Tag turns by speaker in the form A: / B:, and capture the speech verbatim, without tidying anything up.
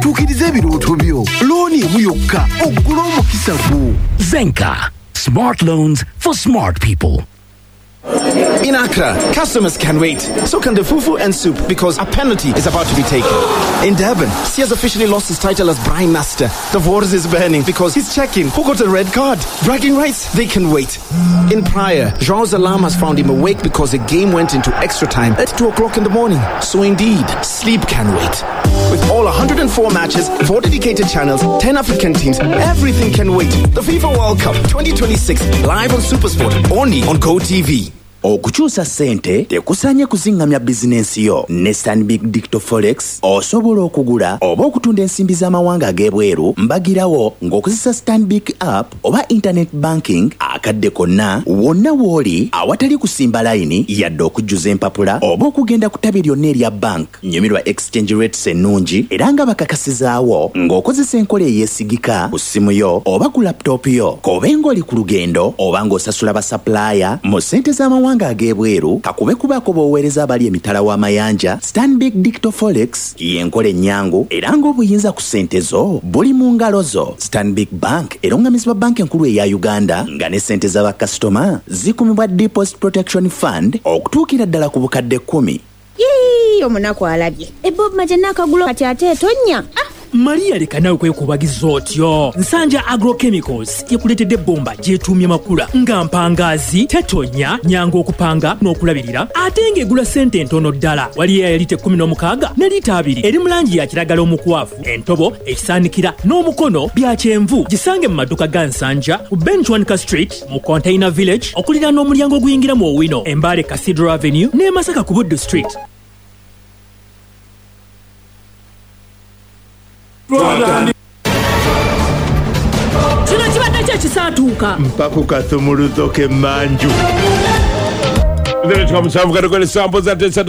A: tukirize ebirooto byo. Looni emu yokka oggula omukisa gwo.
B: Zenka. Smart loans for smart people.
C: In Accra, customers can wait. So can the fufu and soup because a penalty is about to be taken. In Durban, he has officially lost his title as Brine Master. The waters is burning because he's checking who got a red card. Bragging rights, they can wait. In Praia, João's alarm has found him awake because the game went into extra time at two o'clock in the morning. So indeed, sleep can wait. With all one hundred four matches, four dedicated channels, ten African teams, everything can wait. The FIFA World Cup twenty twenty-six, live on SuperSport, only on GoTV.
D: Okukyusa ssente tekusanye kuzingamya bizinensi yo. Ne Stanbic Digital Forex osobola okugula oba okutunda ensimbi z'amawanga ag'ebweru mbagirawo ng'okozesa Stanbic app oba internet banking akadde konna wonna w'oli awatali kusimba layini yadde okujjuza empapula oba okugenda ku ttabi lyonna erya bank. Nyumirwa exchange rates ennungi era nga bakakasizaawo ng'okozesa enkola eyeesigika ku ssimu yo oba ku laptop yo kobe ng'oli ku lugendo oba ng'osasula basapulaaya mu ssente z'amawanga ag'ebweru kakube kubako b'oweereza abali emitala w'amayanja. Stanbic Digital Forex y'enkola ennyangu era ng'obuyinza ku ssente zo buli mu ngalo zo. Stanbic Bank erungamizibwa banka enkulu eya Uganda nga ne ssente z'abakasitoma zikumibwa Deposit Protection Fund okutuukira ddala ku bukadde kkumi.
E: Yee, omunaku alabye. Ebob majana akagulo kati ate etonya. Ah!
F: Maria leka nawe kwekubagiza otyo. Nsanja Agrochemicals yekuletedde bomba gyetuumye makula nga mpangazi tetonya nyango okupanga n'okulabirira ate ng'egula ssente ntono ddala. Waliyo ya lita kkumi n'omukaaga ne lita abiri eri mu langi ya kiragala omukwafu, entobo, ekisaanikira n'omukono bya kyenvu. Gisange mu maduuka ga Nsanja ku Benchwanka Street mu Container Village okulira n'omulyango oguyingira mu Owino, Embale Cathedral Avenue ne Masaka ku Buddu Street.
G: Kino kibadde kye kisaatuuka
H: mpaku kathumuluzo ke manju.
I: Ndio tukamusafu katika sample za